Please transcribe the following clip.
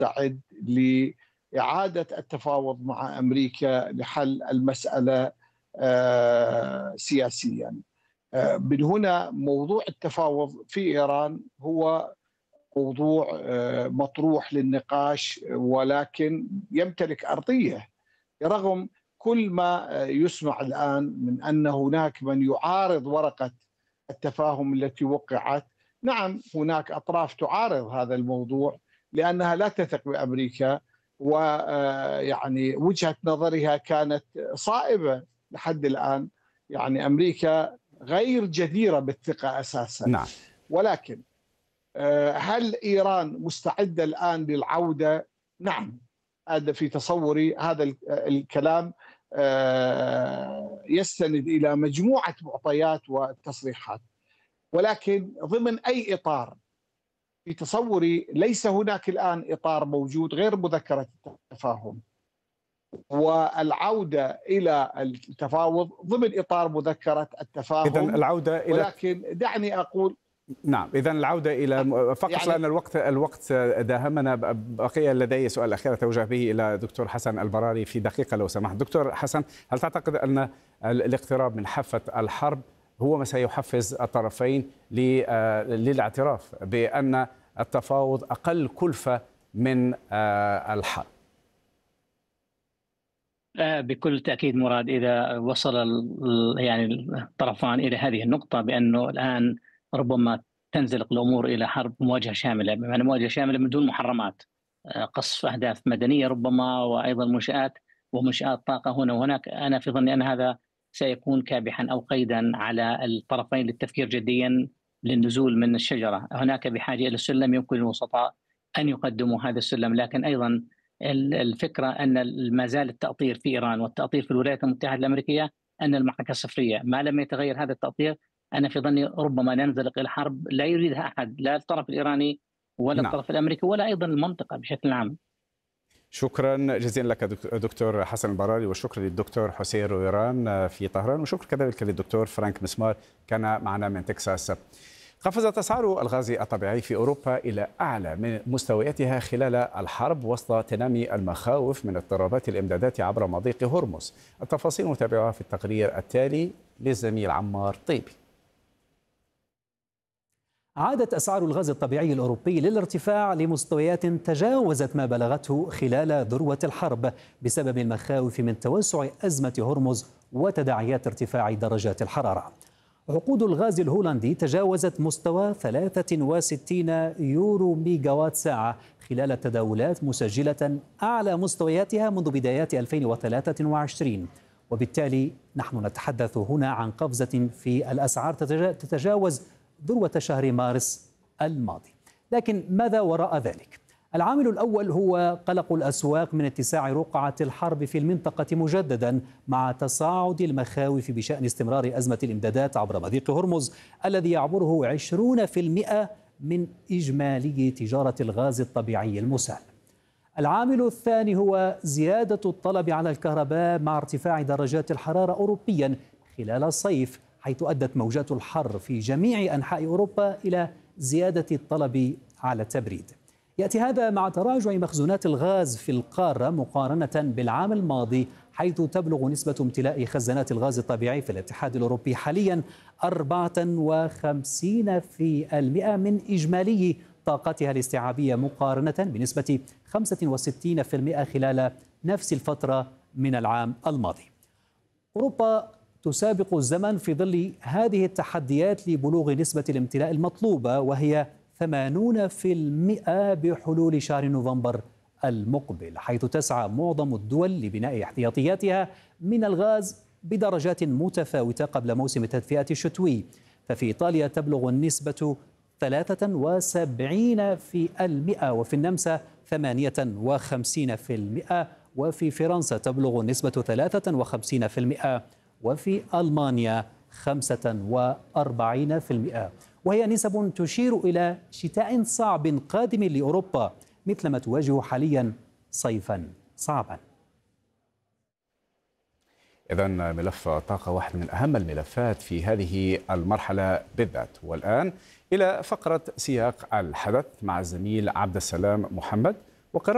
مستعد لإعادة التفاوض مع أمريكا لحل المسألة سياسيا. من هنا موضوع التفاوض في إيران هو موضوع مطروح للنقاش، ولكن يمتلك أرضية رغم كل ما يسمع الآن من أن هناك من يعارض ورقة التفاهم التي وقعت. نعم، هناك أطراف تعارض هذا الموضوع لأنها لا تثق بأمريكا، ويعني وجهة نظرها كانت صائبة لحد الآن. يعني أمريكا غير جديرة بالثقة أساسا. نعم. ولكن هل إيران مستعدة الآن للعودة؟ نعم، هذا في تصوري. هذا الكلام يستند إلى مجموعة معطيات وتصريحات، ولكن ضمن أي إطار. في تصوري ليس هناك الآن إطار موجود غير مذكرة التفاهم، والعودة إلى التفاوض ضمن إطار مذكرة التفاهم. إذن العودة إلى، ولكن دعني أقول، نعم، إذن العودة إلى فقط يعني لأن الوقت داهمنا. بقي لدي سؤال أخير أتوجه به إلى دكتور حسن البراري في دقيقة لو سمحت. دكتور حسن، هل تعتقد أن الاقتراب من حافة الحرب هو ما سيحفز الطرفين للاعتراف بأن التفاوض أقل كلفة من الحرب؟ بكل تأكيد مراد، إذا وصل يعني الطرفان إلى هذه النقطة بأنه الآن ربما تنزلق الأمور إلى حرب مواجهة شاملة، بمعنى مواجهة شاملة من دون محرمات، قصف أهداف مدنية ربما، وأيضا منشآت طاقة هنا وهناك. أنا في ظني أن هذا سيكون كابحا أو قيدا على الطرفين للتفكير جديا للنزول من الشجرة. هناك بحاجة إلى السلم، يمكن للوسطاء أن يقدموا هذا السلم، لكن أيضا الفكرة أن ما زال التأطير في إيران والتأطير في الولايات المتحدة الأمريكية أن المعركة صفرية. ما لم يتغير هذا التأطير أنا في ظني ربما ننزلق إلى حرب لا يريدها أحد، لا الطرف الإيراني ولا الطرف الأمريكي ولا أيضا المنطقة بشكل عام. شكرا جزيلا لك دكتور حسن البراري، والشكر للدكتور حسين رويران في طهران، وشكرا كذلك للدكتور فرانك مسمار كان معنا من تكساس. قفزت أسعار الغاز الطبيعي في أوروبا إلى أعلى من مستوياتها خلال الحرب وسط تنامي المخاوف من اضطرابات الإمدادات عبر مضيق هرمز. التفاصيل متابعة في التقرير التالي للزميل عمار طيبي. عادت أسعار الغاز الطبيعي الأوروبي للارتفاع لمستويات تجاوزت ما بلغته خلال ذروة الحرب بسبب المخاوف من توسع أزمة هرمز وتداعيات ارتفاع درجات الحرارة. عقود الغاز الهولندي تجاوزت مستوى 63 يورو ميجاوات ساعة خلال التداولات، مسجلة أعلى مستوياتها منذ بدايات 2023، وبالتالي نحن نتحدث هنا عن قفزة في الأسعار تتجاوز ذروة شهر مارس الماضي. لكن ماذا وراء ذلك؟ العامل الأول هو قلق الأسواق من اتساع رقعة الحرب في المنطقة مجددا، مع تصاعد المخاوف بشأن استمرار أزمة الإمدادات عبر مضيق هرمز الذي يعبره 20% من إجمالي تجارة الغاز الطبيعي المسال. العامل الثاني هو زيادة الطلب على الكهرباء مع ارتفاع درجات الحرارة أوروبيا خلال الصيف، حيث أدت موجات الحر في جميع أنحاء أوروبا إلى زيادة الطلب على التبريد. يأتي هذا مع تراجع مخزونات الغاز في القارة مقارنة بالعام الماضي، حيث تبلغ نسبة امتلاء خزانات الغاز الطبيعي في الاتحاد الأوروبي حاليا 54% من إجمالي طاقتها الاستيعابية، مقارنة بنسبة 65% خلال نفس الفترة من العام الماضي. أوروبا تسابق الزمن في ظل هذه التحديات لبلوغ نسبة الامتلاء المطلوبة، وهي 80% بحلول شهر نوفمبر المقبل، حيث تسعى معظم الدول لبناء احتياطياتها من الغاز بدرجات متفاوتة قبل موسم التدفئة الشتوي. ففي إيطاليا تبلغ النسبة 73%، وفي النمسا 58%، وفي فرنسا تبلغ النسبة 53%، وفي ألمانيا 45%، وهي نسب تشير إلى شتاء صعب قادم لأوروبا مثلما تواجه حاليا صيفا صعبا. إذن ملف الطاقة واحد من أهم الملفات في هذه المرحلة بالذات. والآن إلى فقرة سياق الحدث مع الزميل عبد السلام محمد.